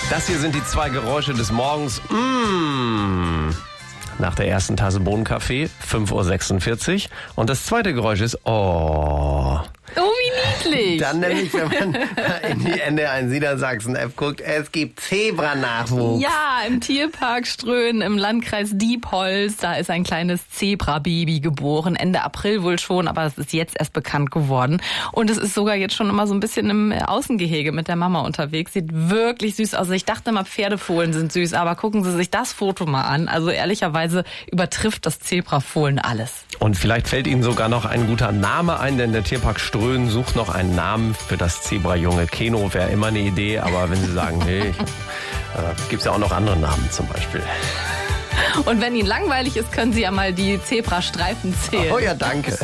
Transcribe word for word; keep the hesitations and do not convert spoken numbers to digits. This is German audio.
Das hier sind die zwei Geräusche des Morgens. Mmh. Nach der ersten Tasse Bohnenkaffee, fünf Uhr sechsundvierzig. Und das zweite Geräusch ist oh. Oh, wie niedlich. Dann nämlich, wenn man in die N D R eins Niedersachsen-App guckt, es gibt Zebranachwuchs. Ja, im Tierpark Ströhen im Landkreis Diepholz, da ist ein kleines Zebrababy geboren. Ende April wohl schon, aber es ist jetzt erst bekannt geworden. Und es ist sogar jetzt schon immer so ein bisschen im Außengehege mit der Mama unterwegs. Sieht wirklich süß aus. Ich dachte immer, Pferdefohlen sind süß, aber gucken Sie sich das Foto mal an. Also ehrlicherweise übertrifft das Zebrafohlen alles. Und vielleicht fällt Ihnen sogar noch ein guter Name ein, denn der Tierpark Ströhen sucht noch einen Namen für das Zebrajunge. Keno wäre immer eine Idee, aber wenn Sie sagen, nee, äh, gibt es ja auch noch andere Namen zum Beispiel. Und wenn Ihnen langweilig ist, können Sie ja mal die Zebrastreifen zählen. Oh ja, danke.